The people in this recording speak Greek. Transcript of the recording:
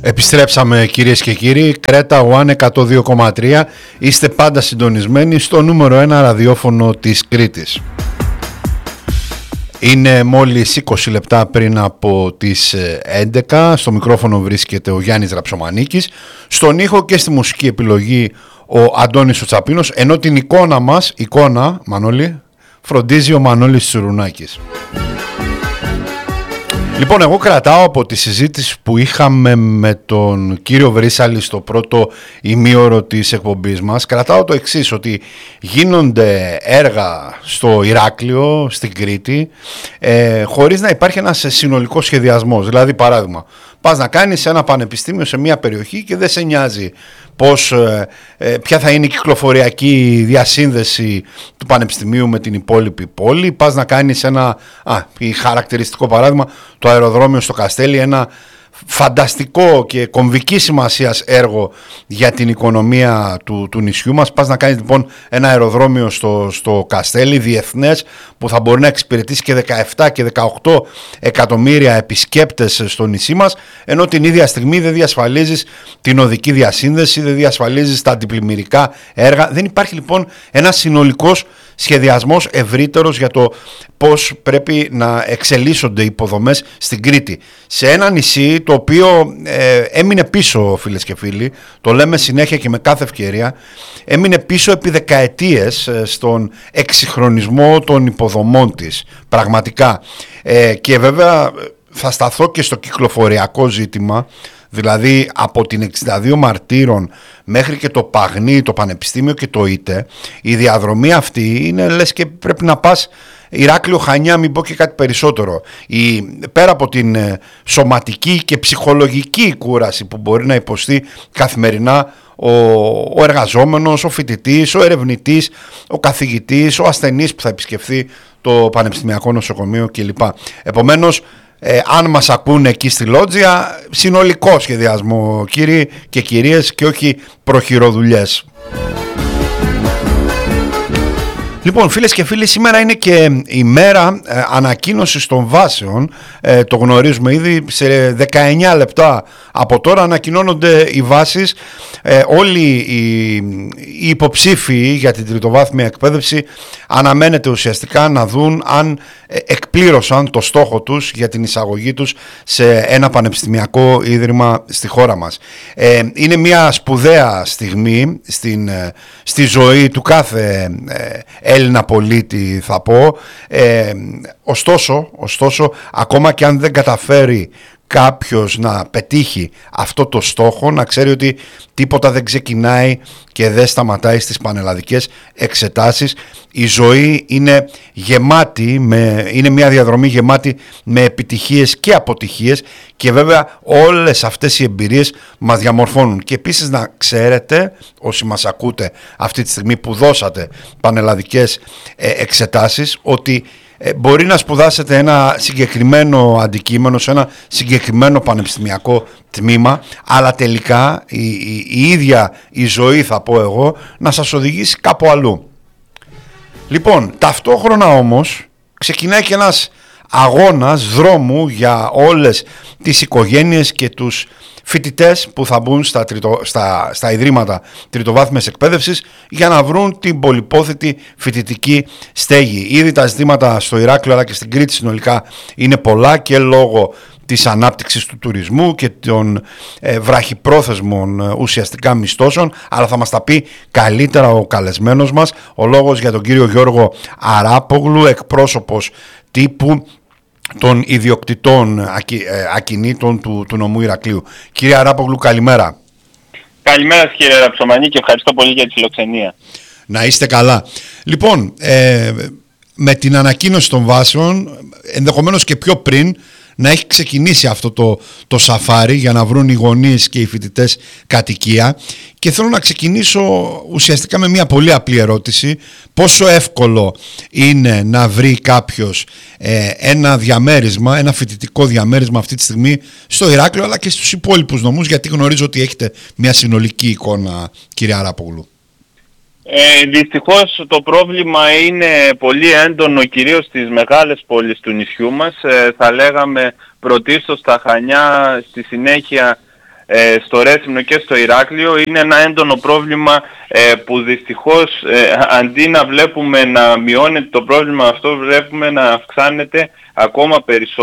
Επιστρέψαμε κυρίες και κύριοι, Κρέτα One 102,3, είστε πάντα συντονισμένοι στο νούμερο 1 ραδιόφωνο της Κρήτης. Είναι μόλις 20 λεπτά πριν από τις 11, στο μικρόφωνο βρίσκεται ο Γιάννης Ραψομανίκης, στον ήχο και στη μουσική επιλογή ο Αντώνης ο Τσαπίνος, ενώ την εικόνα μας, Μανώλη, φροντίζει ο Μανώλης Τσουρουνάκης. Λοιπόν, εγώ κρατάω από τη συζήτηση που είχαμε με τον κύριο Βρύσαλη στο πρώτο ημίωρο της εκπομπής μας, κρατάω το εξής, ότι γίνονται έργα στο Ηράκλειο, στην Κρήτη, χωρίς να υπάρχει ένας συνολικός σχεδιασμός. Δηλαδή, παράδειγμα, πας να κάνεις ένα πανεπιστήμιο σε μια περιοχή και δεν σε νοιάζει ποια θα είναι η κυκλοφοριακή διασύνδεση του πανεπιστημίου με την υπόλοιπη πόλη. Πας να κάνεις ένα χαρακτηριστικό παράδειγμα, το αεροδρόμιο στο Καστέλι, ένα φανταστικό και κομβική σημασίας έργο για την οικονομία του νησιού μας. Πας να κάνεις λοιπόν ένα αεροδρόμιο στο Καστέλι διεθνές, που θα μπορεί να εξυπηρετήσει και 17 και 18 εκατομμύρια επισκέπτες στο νησί μας, ενώ την ίδια στιγμή δεν διασφαλίζεις την οδική διασύνδεση, δεν διασφαλίζεις τα αντιπλημμυρικά έργα. Δεν υπάρχει λοιπόν ένας συνολικός σχεδιασμός ευρύτερος για το πώς πρέπει να εξελίσσονται οι υποδομές στην Κρήτη, σε ένα νησί το οποίο έμεινε πίσω, φίλες και φίλοι, το λέμε συνέχεια και με κάθε ευκαιρία, έμεινε πίσω επί δεκαετίες στον εξυγχρονισμό των υποδομών της, πραγματικά. Και βέβαια θα σταθώ και στο κυκλοφοριακό ζήτημα, δηλαδή από την 62 Μαρτύρων μέχρι και το Παγνί, το Πανεπιστήμιο και το ΙΤΕ, η διαδρομή αυτή είναι λες και πρέπει να πας Ηράκλειο Χανιά, μην πω και κάτι περισσότερο. Πέρα από την σωματική και ψυχολογική κούραση που μπορεί να υποστεί καθημερινά ο εργαζόμενος, ο φοιτητής, ο ερευνητής, ο καθηγητής, ο ασθενής που θα επισκεφθεί το Πανεπιστημιακό Νοσοκομείο κλπ. Επομένως, αν μας ακούνε εκεί στη Λότζια, συνολικό σχεδιασμό, κύριοι και κυρίες, και όχι προχειροδουλειές. Λοιπόν, φίλες και φίλοι, σήμερα είναι και η μέρα ανακοίνωσης των βάσεων. Το γνωρίζουμε ήδη, σε 19 λεπτά από τώρα ανακοινώνονται οι βάσεις. Όλοι οι υποψήφοι για την τριτοβάθμια εκπαίδευση αναμένεται ουσιαστικά να δουν αν εκπλήρωσαν το στόχο τους για την εισαγωγή τους σε ένα πανεπιστημιακό ίδρυμα στη χώρα μας. Είναι μια σπουδαία στιγμή στη ζωή του κάθε Έλληνα πολίτη, θα πω. Ωστόσο, ακόμα και αν δεν καταφέρει κάποιος να πετύχει αυτό το στόχο, να ξέρει ότι τίποτα δεν ξεκινάει και δεν σταματάει στις πανελλαδικές εξετάσεις. Η ζωή είναι γεμάτη, είναι μια διαδρομή γεμάτη με επιτυχίες και αποτυχίες, και βέβαια όλες αυτές οι εμπειρίες μας διαμορφώνουν. Και επίσης να ξέρετε, όσοι μας ακούτε αυτή τη στιγμή που δώσατε πανελλαδικές εξετάσεις, ότι μπορεί να σπουδάσετε ένα συγκεκριμένο αντικείμενο σε ένα συγκεκριμένο πανεπιστημιακό τμήμα, αλλά τελικά η ίδια η ζωή, θα πω εγώ, να σας οδηγήσει κάπου αλλού. Λοιπόν, ταυτόχρονα όμως ξεκινάει και ένας αγώνας δρόμου για όλες τις οικογένειες και τους φοιτητές που θα μπουν στα ιδρύματα τριτοβάθμιας εκπαίδευσης για να βρουν την πολυπόθητη φοιτητική στέγη. Ήδη τα ζητήματα στο Ηράκλειο αλλά και στην Κρήτη συνολικά είναι πολλά, και λόγω της ανάπτυξης του τουρισμού και των βραχυπρόθεσμων ουσιαστικά μισθώσεων, αλλά θα μας τα πει καλύτερα ο καλεσμένος μας, ο λόγος για τον κύριο Γιώργο Αράπογλου, εκπρόσωπος τύπου των ιδιοκτητών ακινήτων του νομού Ηρακλείου. Κύριε Αράπογλου, καλημέρα. Καλημέρα κύριε Ραψομανή, και ευχαριστώ πολύ για τη φιλοξενία. Να είστε καλά. Λοιπόν, με την ανακοίνωση των βάσεων, ενδεχομένως και πιο πριν, να έχει ξεκινήσει αυτό το σαφάρι για να βρουν οι γονείς και οι φοιτητές κατοικία, και θέλω να ξεκινήσω ουσιαστικά με μια πολύ απλή ερώτηση: πόσο εύκολο είναι να βρει κάποιος ένα διαμέρισμα, ένα φοιτητικό διαμέρισμα αυτή τη στιγμή στο Ηράκλειο αλλά και στους υπόλοιπους νομούς, γιατί γνωρίζω ότι έχετε μια συνολική εικόνα, κύριε Αράπογλου? Δυστυχώς το πρόβλημα είναι πολύ έντονο, κυρίως στις μεγάλες πόλεις του νησιού μας. Θα λέγαμε πρωτίστως στα Χανιά, στη συνέχεια στο Ρέθυμνο και στο Ηράκλειο είναι ένα έντονο πρόβλημα που δυστυχώς αντί να βλέπουμε να μειώνεται το πρόβλημα αυτό, βλέπουμε να αυξάνεται ακόμα περισσότερο.